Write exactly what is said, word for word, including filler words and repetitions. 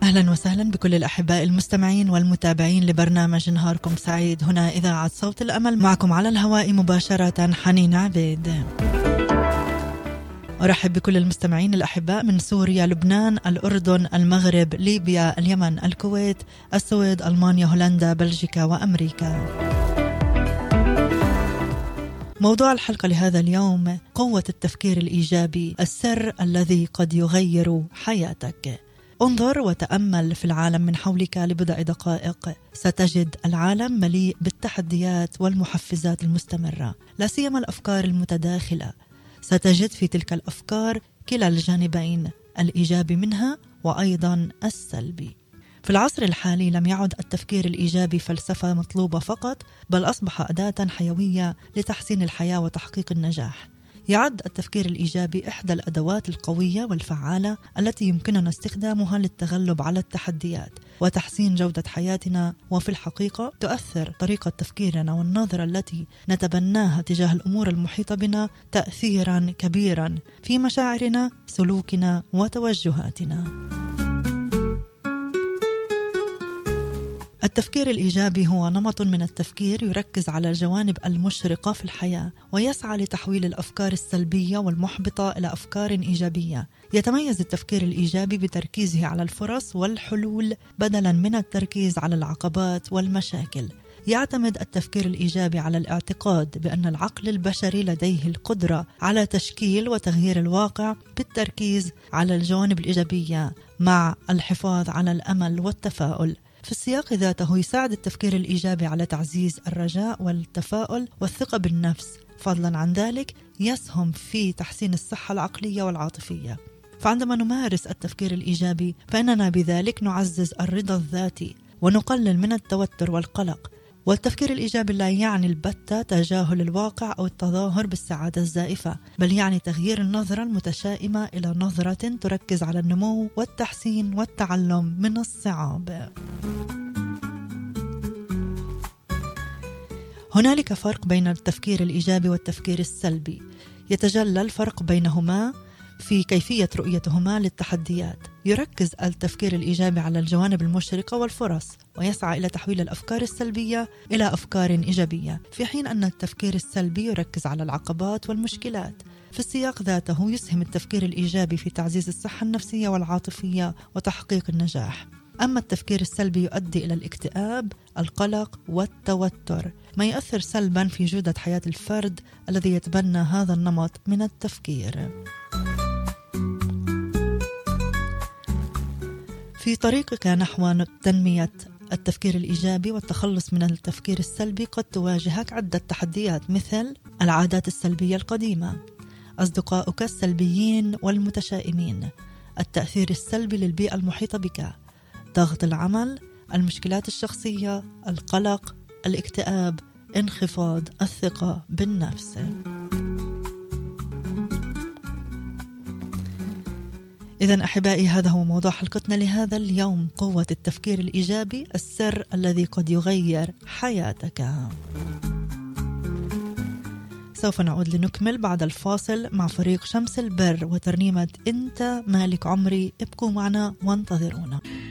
أهلا وسهلا بكل الأحباء المستمعين والمتابعين لبرنامج نهاركم سعيد. هنا إذاعة صوت الأمل، معكم على الهواء مباشرة حنين عبيد. أرحب بكل المستمعين الأحباء من سوريا، لبنان، الأردن، المغرب، ليبيا، اليمن، الكويت، السويد، ألمانيا، هولندا، بلجيكا وأمريكا. موضوع الحلقة لهذا اليوم: قوة التفكير الإيجابي، السر الذي قد يغير حياتك. انظر وتأمل في العالم من حولك لبضع دقائق، ستجد العالم مليء بالتحديات والمحفزات المستمرة، لا سيما الأفكار المتداخلة. ستجد في تلك الأفكار كلا الجانبين، الإيجابي منها وأيضا السلبي. في العصر الحالي لم يعد التفكير الإيجابي فلسفة مطلوبة فقط، بل أصبح أداة حيوية لتحسين الحياة وتحقيق النجاح. يعد التفكير الإيجابي إحدى الأدوات القوية والفعالة التي يمكننا استخدامها للتغلب على التحديات وتحسين جودة حياتنا. وفي الحقيقة تؤثر طريقة تفكيرنا والنظرة التي نتبناها تجاه الأمور المحيطة بنا تأثيرا كبيرا في مشاعرنا، سلوكنا وتوجهاتنا. التفكير الإيجابي هو نمط من التفكير يركز على الجوانب المشرقة في الحياة، ويسعى لتحويل الأفكار السلبية والمحبطة إلى أفكار إيجابية. يتميز التفكير الإيجابي بتركيزه على الفرص والحلول بدلاً من التركيز على العقبات والمشاكل. يعتمد التفكير الإيجابي على الاعتقاد بأن العقل البشري لديه القدرة على تشكيل وتغيير الواقع بالتركيز على الجوانب الإيجابية مع الحفاظ على الأمل والتفاؤل. في السياق ذاته يساعد التفكير الإيجابي على تعزيز الرجاء والتفاؤل والثقة بالنفس، فضلا عن ذلك يسهم في تحسين الصحة العقلية والعاطفية. فعندما نمارس التفكير الإيجابي فإننا بذلك نعزز الرضا الذاتي ونقلل من التوتر والقلق. والتفكير الإيجابي لا يعني البتة تجاهل الواقع أو التظاهر بالسعادة الزائفة، بل يعني تغيير النظرة المتشائمة إلى نظرة تركز على النمو والتحسين والتعلم من الصعاب. هنالك فرق بين التفكير الإيجابي والتفكير السلبي، يتجلى الفرق بينهما في كيفية رؤيتهما للتحديات. يركز التفكير الإيجابي على الجوانب المشرقة والفرص، ويسعى إلى تحويل الأفكار السلبية إلى أفكار إيجابية، في حين أن التفكير السلبي يركز على العقبات والمشكلات. في السياق ذاته يسهم التفكير الإيجابي في تعزيز الصحة النفسية والعاطفية وتحقيق النجاح. أما التفكير السلبي يؤدي إلى الاكتئاب، القلق والتوتر، ما يؤثر سلبا في جودة حياة الفرد الذي يتبنى هذا النمط من التفكير. في طريقك نحو تنمية التفكير الإيجابي والتخلص من التفكير السلبي قد تواجهك عدة تحديات، مثل العادات السلبية القديمة، أصدقائك السلبيين والمتشائمين، التأثير السلبي للبيئة المحيطة بك، ضغط العمل، المشكلات الشخصية، القلق، الاكتئاب، انخفاض الثقة بالنفس. إذن أحبائي، هذا هو موضوع حلقتنا لهذا اليوم: قوة التفكير الإيجابي، السر الذي قد يغير حياتك. سوف نعود لنكمل بعد الفاصل مع فريق شمس البر وترنيمة أنت مالك عمري. ابقوا معنا وانتظرونا.